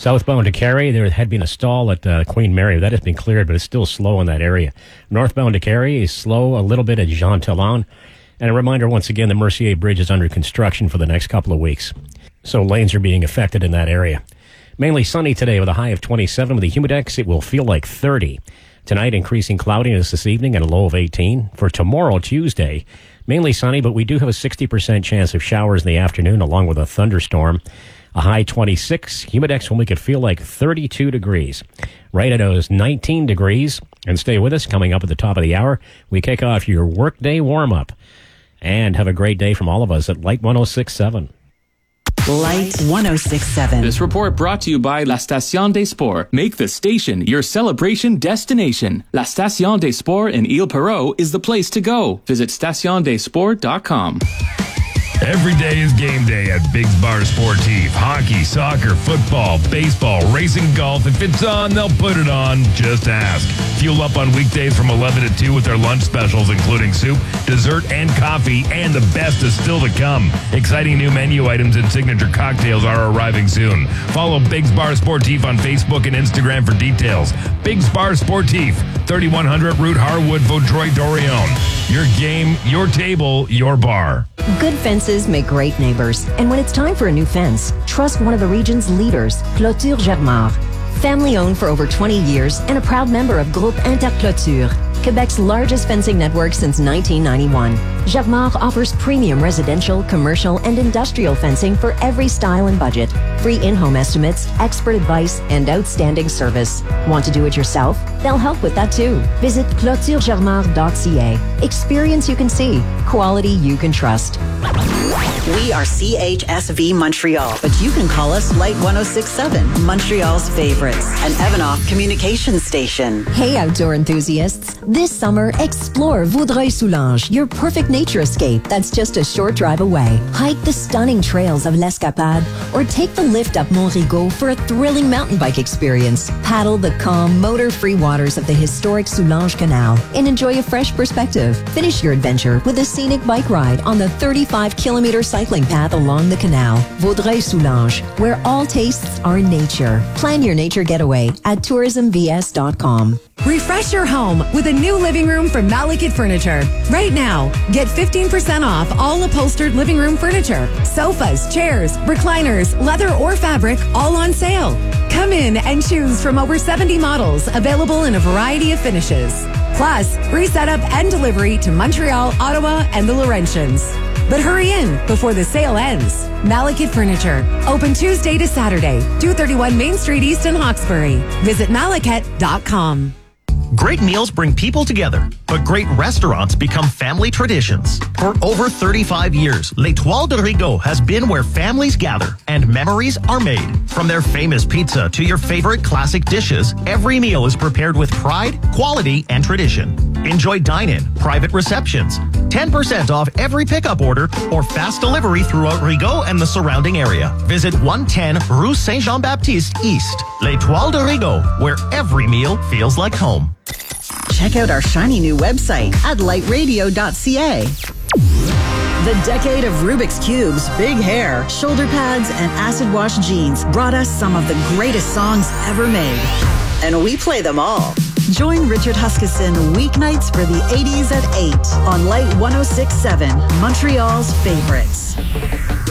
Southbound to Cary, there had been a stall at Queen Mary. That has been cleared, but it's still slow in that area. Northbound to Cary is slow a little bit at Jean Talon. And a reminder, once again, the Mercier Bridge is under construction for the next couple of weeks. So lanes are being affected in that area. Mainly sunny today with a high of 27. With the humidex, it will feel like 30. Tonight, increasing cloudiness this evening and a low of 18. For tomorrow, Tuesday, mainly sunny, but we do have a 60% chance of showers in the afternoon along with a thunderstorm. A high 26. Humidex will make it feel like 32 degrees. Right at those 19 degrees. And stay with us. Coming up at the top of the hour, we kick off your workday warm-up. And have a great day from all of us at Light 106.7. Light 106.7. This report brought to you by La Station des Sports. Make the station your celebration destination. La Station des Sports in Île-Perrot is the place to go. Visit stationdesports.com. Every day is game day at Biggs Bar Sportif. Hockey, soccer, football, baseball, racing, golf. If it's on, they'll put it on. Just ask. Fuel up on weekdays from 11 to 2 with their lunch specials, including soup, dessert, and coffee. And the best is still to come. Exciting new menu items and signature cocktails are arriving soon. Follow Biggs Bar Sportif on Facebook and Instagram for details. Biggs Bar Sportif, 3100 Route Harwood, Vaudreuil-Dorion. Your game, your table, your bar. Good fences make great neighbors. And when it's time for a new fence, trust one of the region's leaders, Clôture Germar. Family owned for over 20 years and a proud member of Groupe Interclôture, Quebec's largest fencing network since 1991. Germar offers premium residential, commercial, and industrial fencing for every style and budget. Free in-home estimates, expert advice, and outstanding service. Want to do it yourself? They'll help with that too. Visit clôturegermar.ca. Experience you can see. Quality you can trust. We are CHSV Montreal, but you can call us Light 106.7, Montreal's favorites, an Evanoff communication station. Hey, outdoor enthusiasts. This summer, explore Vaudreuil-Soulanges, your perfect nature escape that's just a short drive away. Hike the stunning trails of l'Escapade or take the lift up Mont-Rigaud for a thrilling mountain bike experience. Paddle the calm, motor-free waters of the historic Soulanges Canal and enjoy a fresh perspective. Finish your adventure with a scenic bike ride on the 35-kilometer cycling path along the canal. Vaudreuil-Soulanges, where all tastes are nature. Plan your nature getaway at tourismvs.com. Refresh your home with a new living room from Malekith Furniture. Right now, get 15% off all upholstered living room furniture. Sofas, chairs, recliners, leather or fabric, all on sale. Come in and choose from over 70 models available in a variety of finishes. Plus, free setup and delivery to Montreal, Ottawa, and the Laurentians. But hurry in before the sale ends. Malekith Furniture. Open Tuesday to Saturday, 231 Main Street East in Hawkesbury. Visit malekith.com. Great meals bring people together, but great restaurants become family traditions. For over 35 years, L'Étoile de Rigaud has been where families gather and memories are made. From their famous pizza to your favorite classic dishes, every meal is prepared with pride, quality, and tradition. Enjoy dine-in, private receptions, 10% off every pickup order, or fast delivery throughout Rigaud and the surrounding area. Visit 110 Rue Saint-Jean-Baptiste East. L'Étoile de Rigaud, where every meal feels like home. Check out our shiny new website at lightradio.ca. The decade of Rubik's Cubes, big hair, shoulder pads, and acid wash jeans brought us some of the greatest songs ever made. And we play them all. Join Richard Huskisson weeknights for the 80s at 8 on Light 106.7, Montreal's favorites.